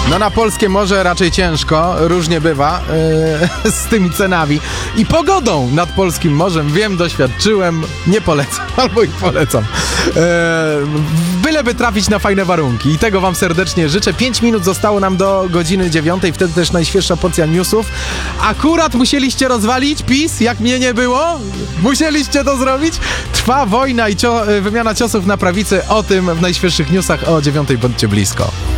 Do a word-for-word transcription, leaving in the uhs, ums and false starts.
No na polskie morze raczej ciężko, różnie bywa yy, z tymi cenami i pogodą nad polskim morzem. Wiem, doświadczyłem, nie polecam, albo i polecam. Yy, byleby trafić na fajne warunki i tego wam serdecznie życzę. Pięć minut zostało nam do godziny dziewiątej, wtedy też najświeższa porcja newsów. Akurat musieliście rozwalić PiS, jak mnie nie było? Musieliście to zrobić? Trwa wojna i cio- wymiana ciosów na prawicy. O tym w najświeższych newsach o dziewiątej. Bądźcie blisko.